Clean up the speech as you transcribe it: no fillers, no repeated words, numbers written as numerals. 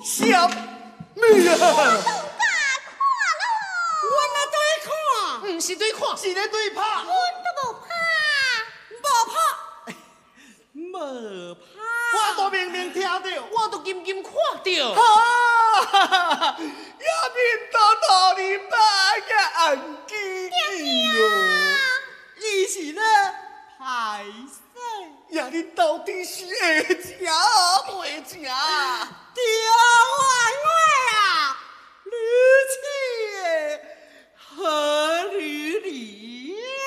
什么啊？ 我那对看， 不是对看， 是咧对拍， 阮都无拍，无拍。 我都明明听到， 我都金金看到。 哈，也面到你爸个红机器哦， 伊是咧歹势， 呀，你到底是会食袂食？